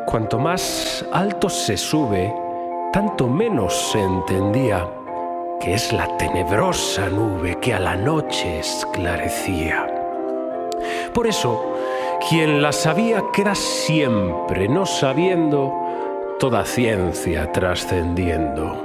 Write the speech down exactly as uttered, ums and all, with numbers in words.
Cuanto más alto se sube, tanto menos se entendía que es la tenebrosa nube que a la noche esclarecía. Por eso, quien la sabía queda siempre no sabiendo, toda ciencia trascendiendo.